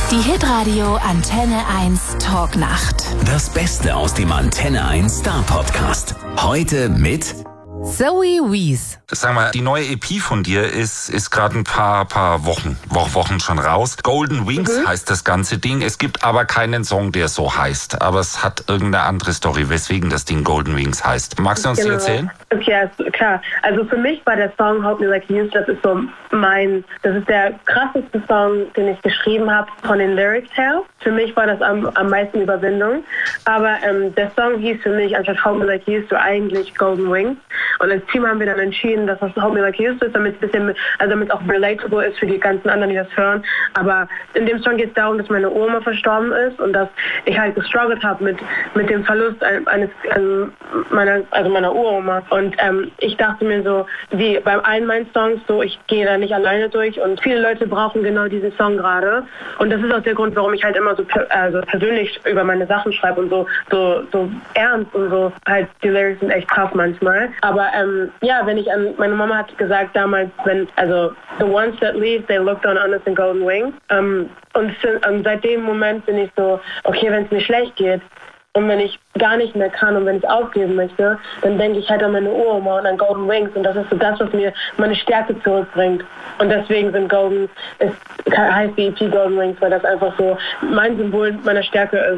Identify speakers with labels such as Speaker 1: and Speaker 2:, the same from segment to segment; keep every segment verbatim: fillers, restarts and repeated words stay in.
Speaker 1: Die Hitradio Antenne eins Talknacht.
Speaker 2: Das Beste aus dem Antenne eins Star Podcast. Heute mit
Speaker 3: Zoe Wees.
Speaker 4: Sag mal, die neue E P von dir ist, ist gerade ein paar, paar Wochen, Wo- Wochen schon raus. Golden Wings mhm. heißt das ganze Ding. Es gibt aber keinen Song, der so heißt. Aber es hat irgendeine andere Story, weswegen das Ding Golden Wings heißt. Magst du uns
Speaker 5: genau.
Speaker 4: die erzählen?
Speaker 5: Okay, ja, klar. Also für mich war der Song Hope Me Like You Used, das ist so mein, das ist der krasseste Song, den ich geschrieben habe von den Lyrics her. Für mich war das am, am meisten Überwindung. Aber ähm, der Song hieß für mich anstatt Hope Me Like You Used eigentlich Golden Wings. Und als Team haben wir dann entschieden, dass das Hope Me Like You Used ist, damit es ein bisschen, also damit es auch relatable ist für die ganzen anderen, die das hören. Aber in dem Song geht es darum, dass meine Oma verstorben ist und dass ich halt gestruggelt habe mit, mit dem Verlust eines, also meiner, also meiner Uroma. Und ähm, ich dachte mir so, wie bei allen meinen Songs, so ich gehe da nicht alleine durch und viele Leute brauchen genau diesen Song gerade. Und das ist auch der Grund, warum ich halt immer so per, also persönlich über meine Sachen schreibe und so, so, so ernst und so halt, die Lyrics sind echt krass manchmal. Aber ähm, ja, wenn ich an, meine Mama hat gesagt damals, wenn, also the ones that leave, they looked on us in golden wings. Ähm, und, und seit dem Moment bin ich so, okay, wenn es mir schlecht geht, und wenn ich gar nicht mehr kann und wenn ich aufgeben möchte, dann denke ich halt an meine Uroma und an Golden Wings. Und das ist so das, was mir meine Stärke zurückbringt. Und deswegen sind Golden, ist, heißt die E P Golden Wings, weil das einfach so mein Symbol meiner Stärke ist.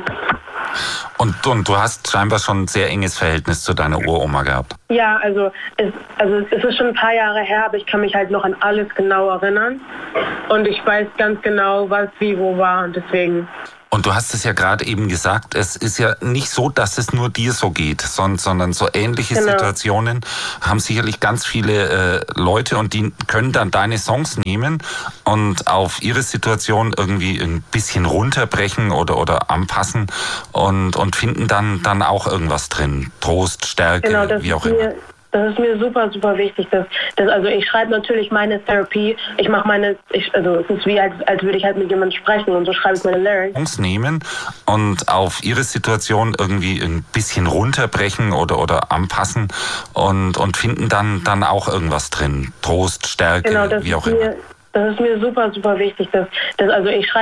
Speaker 4: Und, und du hast scheinbar schon ein sehr enges Verhältnis zu deiner Uroma gehabt.
Speaker 5: Ja, also es, also es ist schon ein paar Jahre her, aber ich kann mich halt noch an alles genau erinnern. Und ich weiß ganz genau, was wie wo war und deswegen...
Speaker 4: Und du hast es ja gerade eben gesagt, es ist ja nicht so, dass es nur dir so geht, sondern, sondern so ähnliche genau. Situationen haben sicherlich ganz viele äh, Leute und die können dann deine Songs nehmen und auf ihre Situation irgendwie ein bisschen runterbrechen oder, oder anpassen und, und finden dann, dann auch irgendwas drin. Trost, Stärke,
Speaker 5: genau, das
Speaker 4: wie auch
Speaker 5: ist
Speaker 4: immer.
Speaker 5: Mir Das ist mir super, super wichtig. Dass, dass, also ich schreibe natürlich meine Therapie, ich mache meine, ich, also es ist wie, als, als würde ich halt mit jemandem sprechen und so schreibe ich meine Lyrics.
Speaker 4: Songs nehmen und auf ihre Situation irgendwie ein bisschen runterbrechen oder, oder anpassen und, und finden dann, dann auch irgendwas drin. Trost, Stärke,
Speaker 5: genau, das
Speaker 4: wie auch
Speaker 5: ist
Speaker 4: immer.
Speaker 5: Mir, das ist mir super, super wichtig. Dass, dass, also ich schreibe